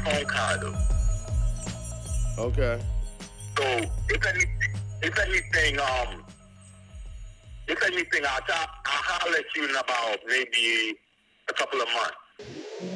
phone call though. Okay. So if anything, I'll holler at you in about maybe a couple of months.